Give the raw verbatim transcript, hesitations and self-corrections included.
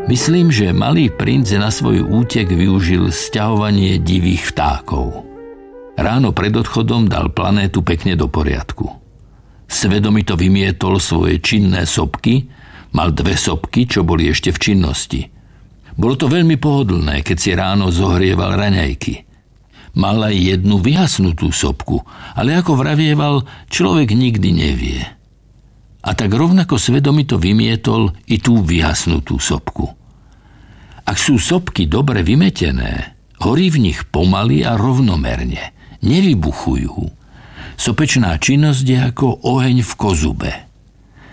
Myslím, že malý princ na svoj útek využil sťahovanie divých vtákov. Ráno pred odchodom dal planétu pekne do poriadku. Svedomito vymietol svoje činné sopky, mal dve sopky, čo boli ešte v činnosti. Bolo to veľmi pohodlné, keď si ráno zohrieval raňajky. Mal aj jednu vyhasnutú sopku, ale ako vravieval, človek nikdy nevie. A tak rovnako svedomito vymietol i tú vyhasnutú sopku. Ak sú sopky dobre vymetené, horí v nich pomaly a rovnomerne, nevybuchujú. Sopečná činnosť je ako oheň v kozube.